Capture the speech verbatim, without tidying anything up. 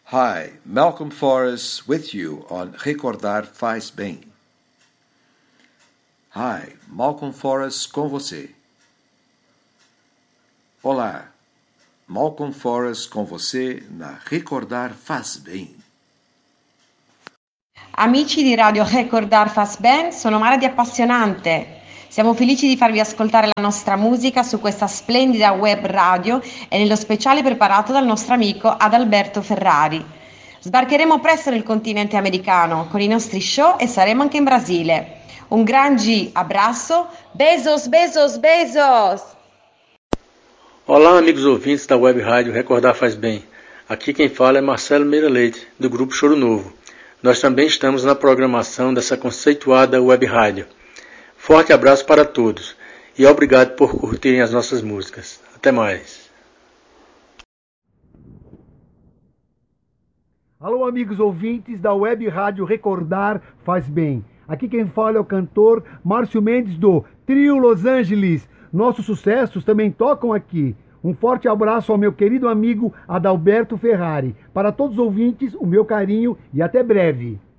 Hi, Malcolm Forrest with you on Recordar Faz Bem. Hi, Malcolm Forrest com você. Olá, Malcolm Forrest con você na Recordar Faz Bem. Amici di Radio Recordar Faz Bem, sono Mara di Appassionante. Siamo felici di farvi ascoltare la nostra musica su questa splendida web radio e nello speciale preparato dal nostro amico Adalberto Ferrari. Sbarcheremo presto nel continente americano con i nostri show e saremo anche in Brasile. Un grande abraço, beijos, beijos, beijos! Olá, amigos ouvintes da Web Rádio Recordar Faz Bem. Aqui quem fala é Marcelo Meira Leite, do Grupo Choro Novo. Nós também estamos na programação dessa conceituada Web Rádio. Forte abraço para todos e obrigado por curtirem as nossas músicas. Até mais. Alô, amigos ouvintes da Web Rádio Recordar Faz Bem. Aqui quem fala é o cantor Márcio Mendes do Trio Los Angeles. Nossos sucessos também tocam aqui. Um forte abraço ao meu querido amigo Adalberto Ferrari. Para todos os ouvintes, o meu carinho e até breve.